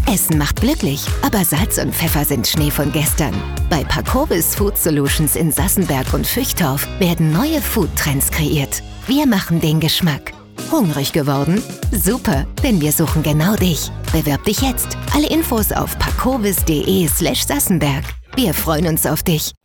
Essen macht glücklich, aber Salz und Pfeffer sind Schnee von gestern. Bei Parkovis Food Solutions in Sassenberg und Füchtorf werden neue Foodtrends kreiert. Wir machen den Geschmack. Hungrig geworden? Super, denn wir suchen genau dich. Bewirb dich jetzt. Alle Infos auf parkovis.de/Sassenberg. Wir freuen uns auf dich.